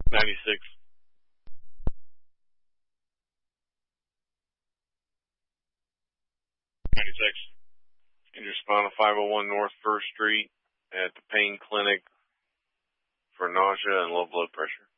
96. Can you respond to 501 North 1st Street at the pain clinic for nausea and low blood pressure?